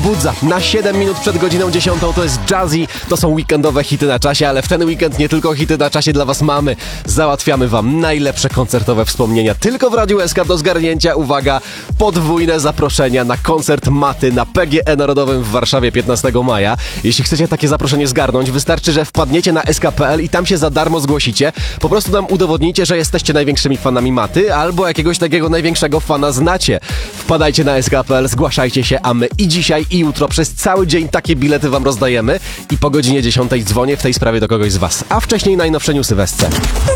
wybudza. Na 7 minut przed godziną 10 to jest Jazzy, to są weekendowe hity na czasie, ale w ten weekend nie tylko hity na czasie dla was mamy. Załatwiamy wam najlepsze koncertowe wspomnienia tylko w Radiu SK do zgarnięcia. Uwaga, podwójne zaproszenia na koncert Maty na PGE Narodowym w Warszawie 15 maja. Jeśli chcecie takie zaproszenie zgarnąć, wystarczy, że wpadniecie na sk.pl i tam się za darmo zgłosicie. Po prostu nam udowodnicie, że jesteście największymi fanami Maty albo jakiegoś takiego największego fana znacie. Wpadajcie na sk.pl, zgłaszajcie się, a my i dzisiaj, i jutro przez cały dzień takie bilety wam rozdajemy i po godzinie 10 dzwonię w tej sprawie do kogoś z was. A wcześniej najnowsze newsy w SC.